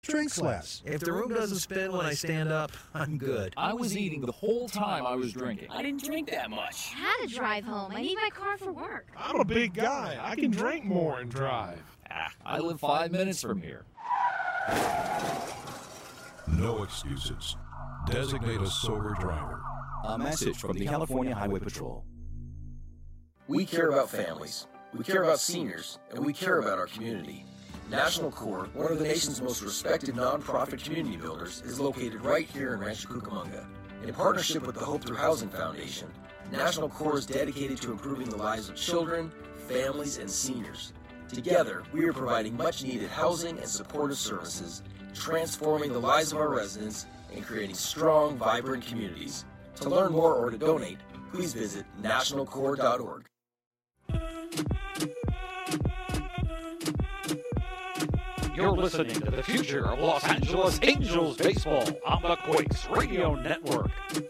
drinks less. If the room doesn't spin when I stand up, I'm good. I was eating the whole time I was drinking. I didn't drink that much. I had to drive home. I need my car for work. I'm a big guy. I can drink more and drive. I live 5 minutes from here. No excuses. Designate a sober driver. A message from the California Highway Patrol. We care about families, we care about seniors, and we care about our community. National Corps, one of the nation's most respected nonprofit community builders, is located right here in Rancho Cucamonga. In partnership with the Hope Through Housing Foundation, National Corps is dedicated to improving the lives of children, families, and seniors. Together, we are providing much-needed housing and supportive services, transforming the lives of our residents, and creating strong, vibrant communities. To learn more or to donate, please visit nationalcorps.org. You're listening to the future of Los Angeles Angels baseball on the Quakes Radio Network.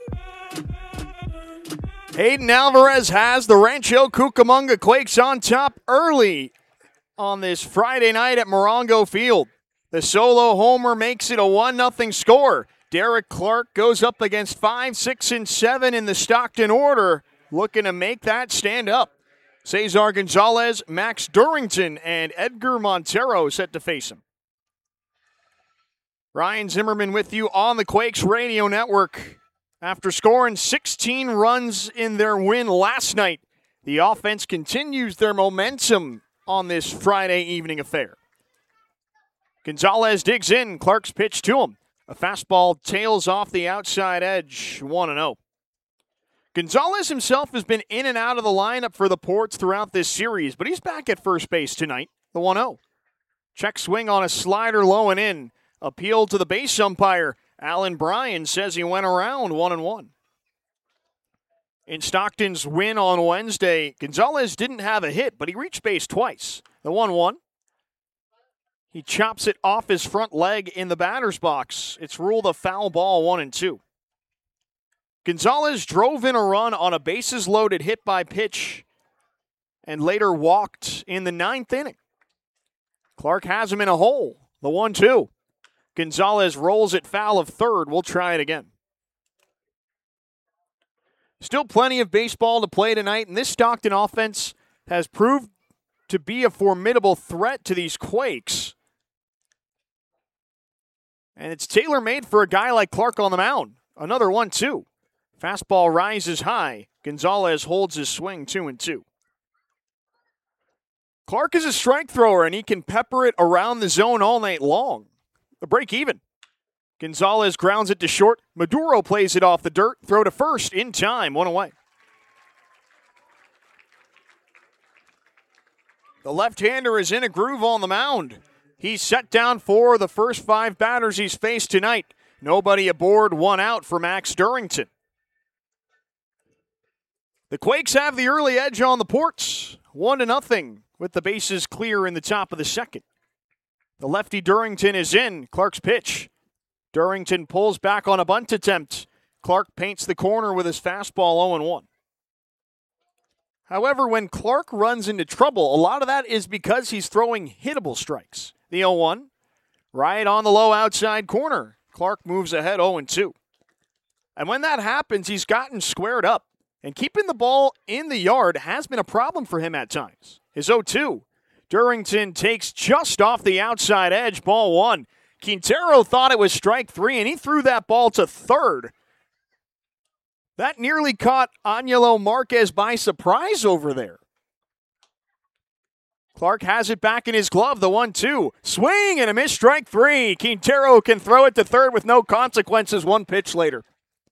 Hayden Alvarez has the Rancho Cucamonga Quakes on top early on this Friday night at Morongo Field. The solo homer makes it a 1-0 score. Derek Clark goes up against 5, 6, and 7 in the Stockton order, looking to make that stand up. Cesar Gonzalez, Max Durrington, and Edgar Montero set to face him. Ryan Zimmerman with you on the Quakes Radio Network. After scoring 16 runs in their win last night, the offense continues their momentum on this Friday evening affair. Gonzalez digs in. Clark's pitch to him. A fastball tails off the outside edge, 1-0. Gonzalez himself has been in and out of the lineup for the Ports throughout this series, but he's back at first base tonight, the 1-0. Check swing on a slider low and in. Appeal to the base umpire. Alan Bryan says he went around 1-1. In Stockton's win on Wednesday, Gonzalez didn't have a hit, but he reached base twice. The 1-1. He chops it off his front leg in the batter's box. It's ruled a foul ball, 1-2. Gonzalez drove in a run on a bases-loaded hit by pitch and later walked in the 9th inning. Clark has him in a hole, the 1-2. Gonzalez rolls it foul of third. We'll try it again. Still plenty of baseball to play tonight, and this Stockton offense has proved to be a formidable threat to these Quakes. And it's tailor-made for a guy like Clark on the mound. Another 1-2. Fastball rises high. Gonzalez holds his swing 2-2. Clark is a strike thrower, and he can pepper it around the zone all night long. A break even. Gonzalez grounds it to short. Maduro plays it off the dirt. Throw to first in time. 1 away. The left-hander is in a groove on the mound. He's set down for the first 5 batters he's faced tonight. Nobody aboard, 1 out for Max Durrington. The Quakes have the early edge on the Ports, 1-0 with the bases clear in the top of the second. The lefty Durrington is in. Clark's pitch. Durrington pulls back on a bunt attempt. Clark paints the corner with his fastball 0-1. However, when Clark runs into trouble, a lot of that is because he's throwing hittable strikes. The 0-1, right on the low outside corner. Clark moves ahead 0-2. And when that happens, he's gotten squared up. And keeping the ball in the yard has been a problem for him at times. His 0-2. Durrington takes just off the outside edge, ball 1. Quintero thought it was strike 3, and he threw that ball to third. That nearly caught Angelo Marquez by surprise over there. Clark has it back in his glove, the 1-2. Swing and a miss, strike 3. Quintero can throw it to third with no consequences 1 pitch later.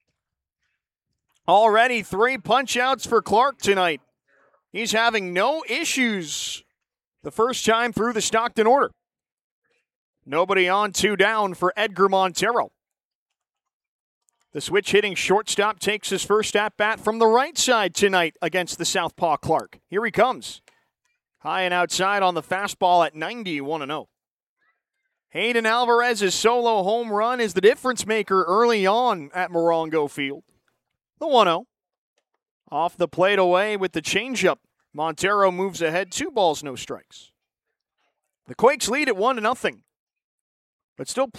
Already 3 punch-outs for Clark tonight. He's having no issues the first time through the Stockton order. Nobody on, 2 down for Edgar Montero. The switch-hitting shortstop takes his first at-bat from the right side tonight against the southpaw Clark. Here he comes. High and outside on the fastball at 90, 1-0. Hayden Alvarez's solo home run is the difference maker early on at Morongo Field. The 1-0. Off the plate away with the changeup. Montero moves ahead, 2 balls, no strikes. The Quakes lead at 1-0. but still